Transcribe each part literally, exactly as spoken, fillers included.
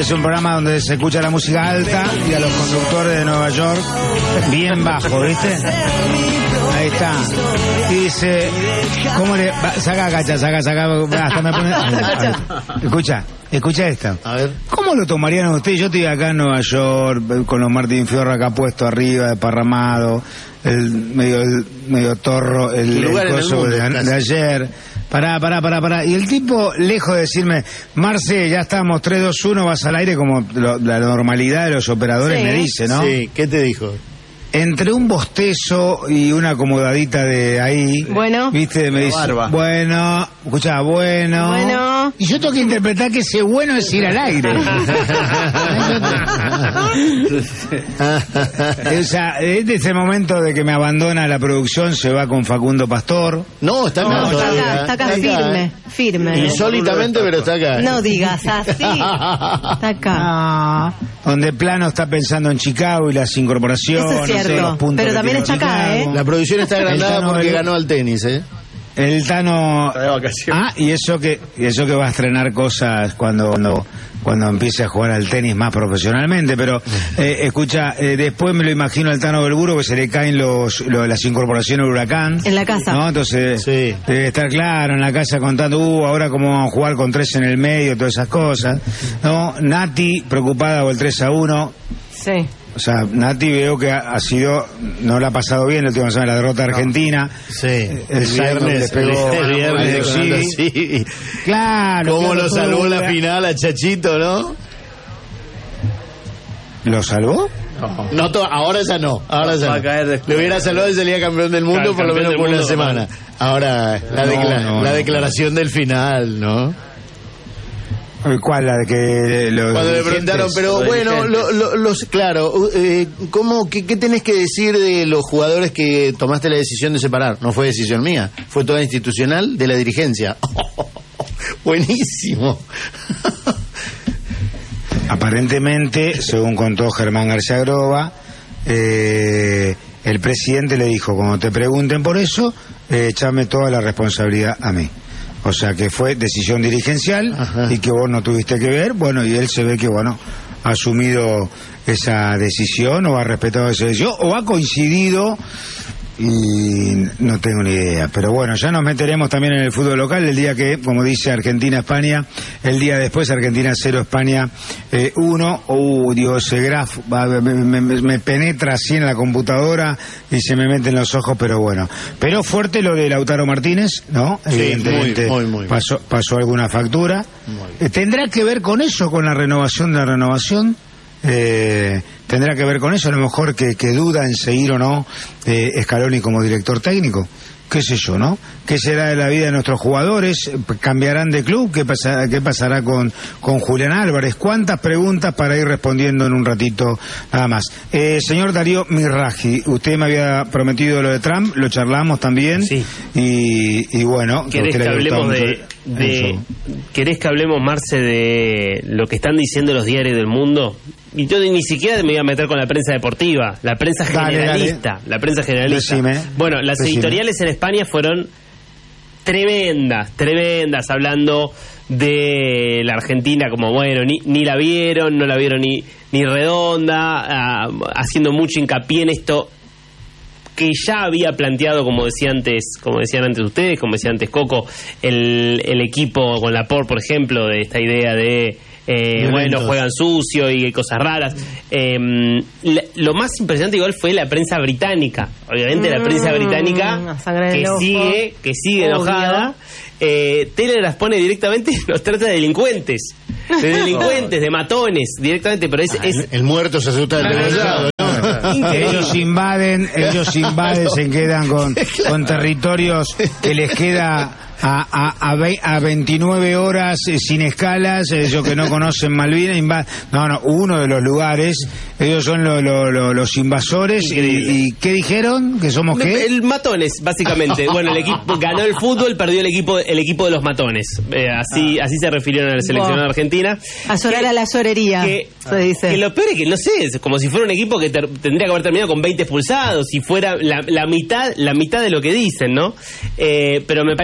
es un programa donde se escucha la música alta y a los conductores de Nueva York bien bajo, ¿viste? Ahí está. Y dice, ¿cómo le...? Va, saca, cacha, saca, saca, hasta me pone... Escucha, escucha esto. A ver. ¿Cómo lo tomarían ustedes? Yo estoy acá en Nueva York, con los Martín Fierro acá puesto arriba, desparramado, el medio, el medio torro, el, el coso de, de ayer... Pará, pará, pará, pará. Y el tipo, lejos de decirme, Marce, ya estamos, tres, dos, uno, vas al aire, como lo, la normalidad de los operadores sí. me dice, ¿no? Sí, ¿qué te dijo? Entre un bostezo y una acomodadita de ahí, bueno, viste, me dice, barba. bueno, escuchá, bueno, bueno, y yo tengo que interpretar que ese bueno es ir al aire. O sea, este es el momento de que me abandona la producción, se va con Facundo Pastor. No, está acá, no, está todavía, acá, está acá está firme, acá. firme. Insólitamente, pero está acá. No digas así. Está acá. Ah, donde Plano está pensando en Chicago y las incorporaciones. Eso es cierto. Pero también está acá, ¿eh? La producción está agrandada Tano, porque el, ganó al tenis, ¿eh? El Tano... Ah, y eso que y eso que va a estrenar cosas cuando cuando, cuando empiece a jugar al tenis más profesionalmente, pero eh, escucha, eh, después me lo imagino al Tano Belburo que se le caen los, los las incorporaciones del Huracán. En la casa. ¿No? Entonces, sí. debe estar claro en la casa contando, uh, ahora cómo vamos a jugar con tres en el medio, todas esas cosas. ¿No? Nati, preocupada por el tres a uno. Sí. O sea, Nati veo que ha, ha sido, no la ha pasado bien la última semana, la derrota de Argentina. Sí. El, el viernes, le pegó el viernes, sí. sí. Claro. ¿Cómo claro, lo salvó la final a Chachito, no? ¿Lo salvó? No, no to- ahora ya no. Ahora ya va no. a caer después. Le hubiera salvado y salía campeón del mundo Claro, por lo menos por una mundo, semana. Ahora, la, No, decla- no, la no. declaración del final, ¿no? ¿Cuál? La de que los Cuando le dirigentes- preguntaron, pero los bueno, lo, lo, los, claro, eh, ¿cómo, qué, ¿qué tenés que decir de los jugadores que tomaste la decisión de separar? No fue decisión mía, fue toda institucional de la dirigencia. Buenísimo. Aparentemente, según contó Germán García Groba, eh, el presidente le dijo, cuando te pregunten por eso, eh, échame toda la responsabilidad a mí. O sea que fue decisión dirigencial. Ajá. Y que vos no tuviste que ver, bueno, y él se ve que, bueno, ha asumido esa decisión o ha respetado esa decisión o ha coincidido y no tengo ni idea, pero bueno, ya nos meteremos también en el fútbol local el día que, como dice Argentina-España, el día después Argentina cero, España uno. Uh, Dios, ese graf me, me, me penetra así en la computadora y se me mete en los ojos, pero bueno, pero fuerte lo de Lautaro Martínez, ¿no? Sí, evidentemente muy, muy, muy. Pasó, pasó alguna factura. Eh, ¿tendrá que ver con eso, con la renovación de la renovación? Eh, tendrá que ver con eso, a lo mejor que, que duda en seguir o no eh, Scaloni como director técnico, qué sé yo, ¿no? ¿Qué será de la vida de nuestros jugadores? ¿Cambiarán de club? ¿Qué, pasa, qué pasará con, con Julián Álvarez? ¿Cuántas preguntas para ir respondiendo en un ratito nada más? Eh, señor Darío Mirraji, usted me había prometido lo de Trump, lo charlamos también. Sí. Y, y bueno, ¿Querés que hablemos de, de ¿Querés que hablemos, Marce, de lo que están diciendo los diarios del mundo? Y yo ni siquiera me voy a meter con la prensa deportiva, la prensa generalista, dale, dale. la prensa generalista. Decime, bueno, las decime. editoriales en España fueron tremendas, tremendas, hablando de la Argentina como, bueno, ni, ni la vieron, no la vieron ni, ni redonda, uh, haciendo mucho hincapié en esto que ya había planteado, como decía antes, como decían antes ustedes, como decía antes Coco, el, el equipo con Laporte, por ejemplo, de esta idea de Eh, bueno, juegan sucio y cosas raras. Eh, la, lo más impresionante igual fue la prensa británica. Obviamente mm, la prensa británica que sigue, que sigue enojada. Eh, Telegraph pone directamente, los trata de delincuentes, de delincuentes, de matones, directamente. Pero es, ah, es el, el muerto se asusta del degollado, ¿no? Ellos invaden, ellos invaden, se quedan con, con territorios que les queda a, a, a, a veintinueve horas eh, sin escalas, ellos que no conocen Malvinas, inva- no, no, uno de los lugares, ellos son lo, lo, lo, los invasores. y, y ¿qué dijeron? ¿Que somos qué? El matones, básicamente. Bueno, el equipo ganó el fútbol, perdió el equipo el equipo de los matones. Eh, así ah. así se refirieron a la selección wow. argentina. A llorar a la llorería, que, se dice. Que lo peor es que, no sé, es como si fuera un equipo que ter- tendría que haber terminado con veinte expulsados, si fuera la, la mitad la mitad de lo que dicen, ¿no? Eh, pero me parece interesante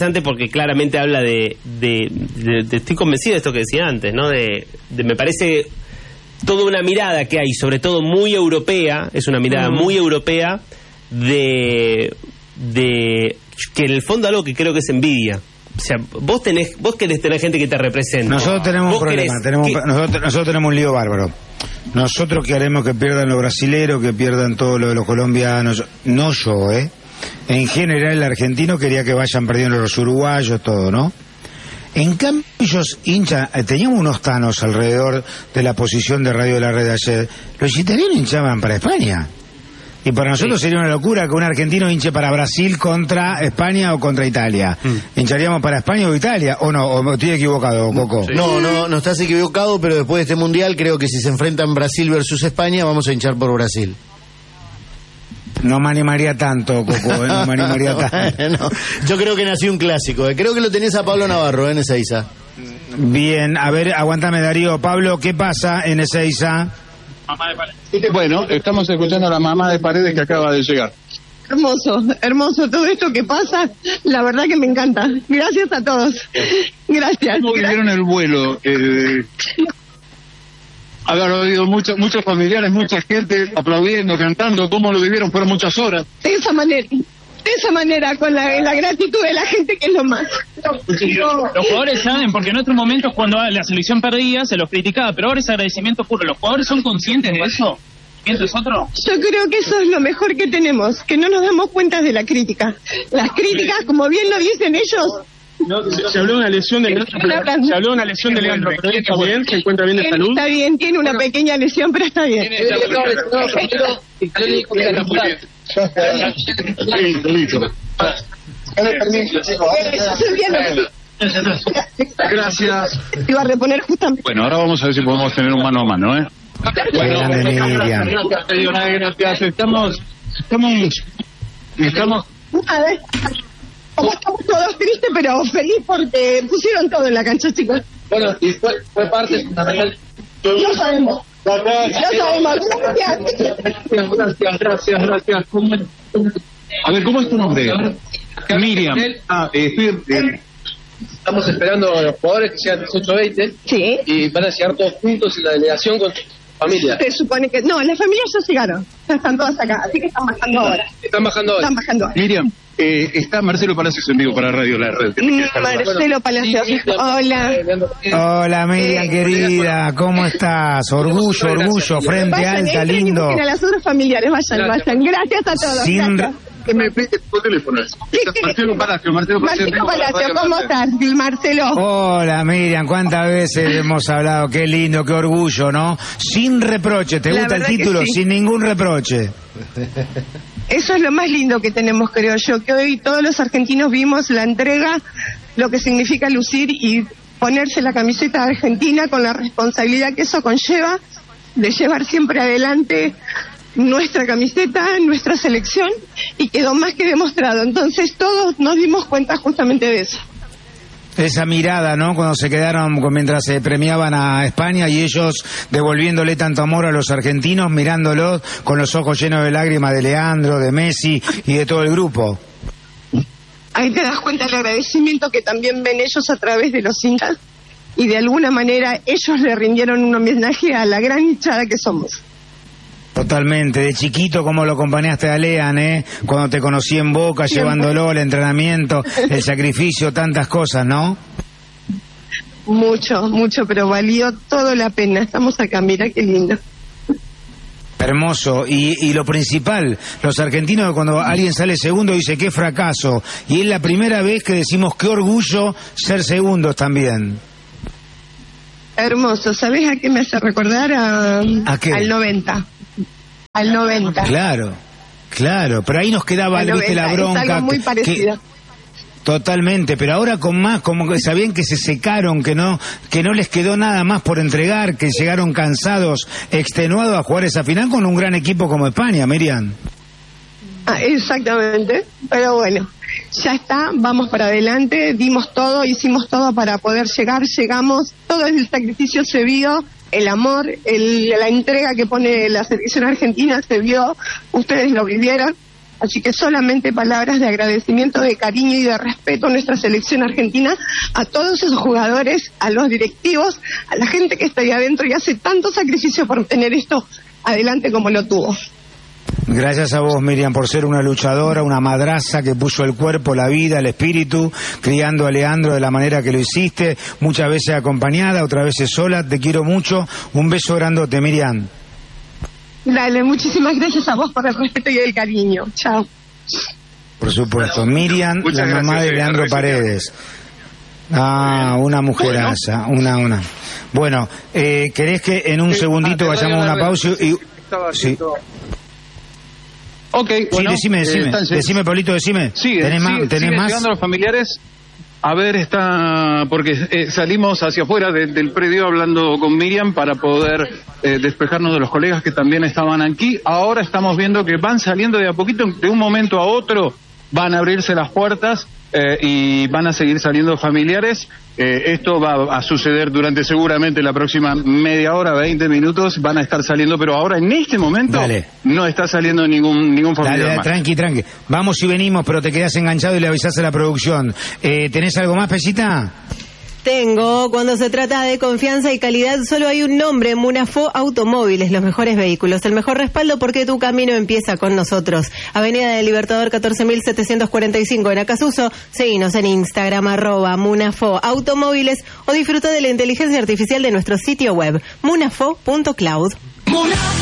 interesante porque claramente habla de, de, de, de estoy convencido de esto que decía antes, ¿no? De, de me parece toda una mirada que hay, sobre todo muy europea, es una mirada mm. muy europea de, de que en el fondo algo que creo que es envidia. O sea, vos tenés, vos querés tener gente que te represente. Nosotros tenemos un problema, tenemos, que... nosotros, nosotros tenemos un lío bárbaro. Nosotros queremos que pierdan los brasileros, que pierdan todo lo de los colombianos. No yo, ¿eh? En general el argentino quería que vayan perdiendo los uruguayos, todo, ¿no? En cambio ellos hinchan, eh, teníamos unos tanos alrededor de la posición de Radio de la Red ayer. Los italianos hinchaban para España. Y para nosotros sí. sería una locura que un argentino hinche para Brasil contra España o contra Italia. Mm. ¿Hincharíamos para España o Italia? ¿O no? ¿O estoy equivocado, Coco? Sí. No, no, no estás equivocado, pero después de este mundial creo que si se enfrentan Brasil versus España vamos a hinchar por Brasil. No me animaría tanto, Coco, ¿eh? No me animaría tanto. No, yo creo que nació un clásico, ¿eh? Creo que lo tenés a Pablo Navarro, ¿eh? En Ezeiza. Bien, a ver, aguántame, Darío. Pablo, ¿qué pasa en Ezeiza? Bueno, estamos escuchando a la mamá de Paredes que acaba de llegar. Hermoso, hermoso todo esto que pasa, la verdad que me encanta. Gracias a todos. Gracias. ¿Cómo vivieron el vuelo? Eh, haber oído muchos muchos familiares, mucha gente aplaudiendo, cantando. ¿Cómo lo vivieron? Fueron muchas horas. De esa manera, de esa manera, con la, la gratitud de la gente, que es lo más. Los jugadores saben, porque en otros momentos cuando la selección perdía se los criticaba, pero ahora ese agradecimiento puro. ¿Los jugadores son conscientes de eso? ¿Piensas otro? Yo creo que eso es lo mejor que tenemos, que no nos damos cuenta de la crítica. Las críticas, como bien lo dicen ellos... No, se, se habló de una lesión de Leandro, pero, se habló de una lesión de Leandro, pero está bien, se encuentra bien de salud. Está bien, tiene una pequeña lesión, pero está bien. Gracias. Iba a reponer justamente. Bueno, ahora vamos a ver si podemos tener un mano a mano, ¿eh? Bueno, gracias. Estamos, estamos, estamos. A ver. Como estamos todos tristes, pero feliz porque pusieron todo en la cancha, chicos. Bueno, y fue, fue parte fundamental. Lo sabemos. Lo sabemos. Gracias, gracias, gracias, gracias. ¿Cómo es? A ver, ¿cómo es tu nombre? Miriam. Ah, eh, estoy... Eh. Estamos esperando a los jugadores que sean dieciocho veinte. Sí. Y van a llegar todos juntos en la delegación con familia. Se supone que... No, las familias ya llegaron. Ya están todas acá, así que están bajando ahora. Están bajando ahora. Están bajando ahora. Miriam. Eh, está Marcelo Palacios en vivo para Radio La Red. Mm, Marcelo Palacios, hola. Hola, Miriam, eh, querida, ¿cómo estás? Orgullo, orgullo, frente vayan, alta, lindo. A las otras familiares, vayan, gracias. vayan. Gracias a todos. Sin... Gracias. Que me explique tu teléfono. Marcelo Palacios, Marcelo Palacios. Marcelo Palacios, ¿cómo estás, Marcelo? Hola, Miriam, ¿cuántas veces hemos hablado? Qué lindo, qué orgullo, ¿no? Sin reproche, ¿te La gusta el título? sí. Sin ningún reproche. Eso es lo más lindo que tenemos, creo yo, que hoy todos los argentinos vimos la entrega, lo que significa lucir y ponerse la camiseta de Argentina con la responsabilidad que eso conlleva de llevar siempre adelante nuestra camiseta, nuestra selección, y quedó más que demostrado. Entonces todos nos dimos cuenta justamente de eso. Esa mirada, ¿no? Cuando se quedaron, mientras se premiaban a España y ellos devolviéndole tanto amor a los argentinos, mirándolos con los ojos llenos de lágrimas de Leandro, de Messi y de todo el grupo. Ahí te das cuenta del agradecimiento que también ven ellos a través de los hinchas, y de alguna manera ellos le rindieron un homenaje a la gran hinchada que somos. Totalmente, de chiquito como lo acompañaste a Lean, ¿eh? Cuando te conocí en Boca, siempre llevándolo, el entrenamiento, el sacrificio, tantas cosas, ¿no? Mucho, mucho, pero valió todo la pena. Estamos acá, mira qué lindo. Hermoso, y, y lo principal, los argentinos cuando alguien sale segundo dice qué fracaso, y es la primera vez que decimos qué orgullo ser segundos también. Hermoso, ¿sabés a qué me hace recordar? A, ¿A qué? Al noventa. Al noventa. Claro, claro, pero ahí nos quedaba, viste, la bronca. Es algo muy parecido. Que, totalmente, pero ahora con más, como que sabían que se secaron, que no, que no les quedó nada más por entregar, que llegaron cansados, extenuados a jugar esa final con un gran equipo como España, Miriam. Ah, exactamente, pero bueno, ya está, vamos para adelante, dimos todo, hicimos todo para poder llegar, llegamos, todo el sacrificio se vio, el amor, el, la entrega que pone la selección argentina se vio, ustedes lo vivieron, Así que solamente palabras de agradecimiento, de cariño y de respeto a nuestra selección argentina, a todos esos jugadores, a los directivos, a la gente que está ahí adentro y hace tanto sacrificio por tener esto adelante como lo tuvo. Gracias a vos, Miriam, por ser una luchadora, una madraza que puso el cuerpo, la vida, el espíritu, criando a Leandro de la manera que lo hiciste, muchas veces acompañada, otras veces sola. Te quiero mucho. Un beso grandote, Miriam. Dale, muchísimas gracias a vos por el respeto y el cariño. Chao. Por supuesto. Miriam, Muchas la mamá gracias, de Leandro gracias. Paredes. Ah, una mujeraza, una, una. Bueno, eh, ¿querés que en un Sí, segundito ah, te vayamos a doy una una pausa y... Estaba Sí. haciendo- Ok, Sí, bueno, decime, eh, decime, están lleg- decime, Pablito, decime. Sigue, ¿Tenés sigue, más? ¿Tenés siguen más? llegando los familiares. A ver, está, porque eh, salimos hacia afuera de- del predio hablando con Miriam para poder eh, despejarnos de los colegas que también estaban aquí. Ahora estamos viendo que van saliendo de a poquito, de un momento a otro, van a abrirse las puertas eh, y van a seguir saliendo familiares. Eh, esto va a suceder durante seguramente la próxima media hora, veinte minutos, van a estar saliendo, pero ahora en este momento Dale. no está saliendo ningún ningún Dale, familiar dale, más. tranqui, tranqui. Vamos y venimos, pero te quedás enganchado y le avisás a la producción. Eh, ¿Tenés algo más, Pesita? Tengo, cuando se trata de confianza y calidad, solo hay un nombre: Munafó Automóviles, los mejores vehículos, el mejor respaldo, porque tu camino empieza con nosotros. Avenida del Libertador catorce mil setecientos cuarenta y cinco en Acasuso. Seguinos en Instagram, arroba Munafó Automóviles, o disfruta de la inteligencia artificial de nuestro sitio web, munafó punto cloud.